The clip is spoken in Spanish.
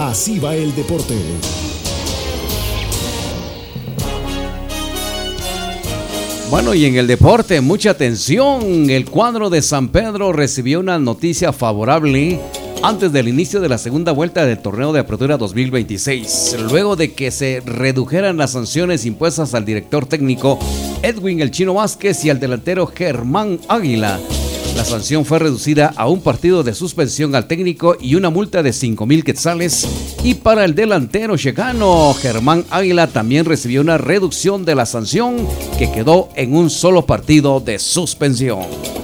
Así va el deporte. Bueno, y en el deporte, mucha atención. El cuadro de San Pedro recibió una noticia favorable antes del inicio de la segunda vuelta del torneo de apertura 2026, luego de que se redujeran las sanciones impuestas al director técnico Edwin El Chino Vázquez y al delantero Germán Águila. La sanción fue reducida a un partido de suspensión al técnico y una multa de 5,000 quetzales. Y para el delantero checano, Germán Águila, también recibió una reducción de la sanción que quedó en un solo partido de suspensión.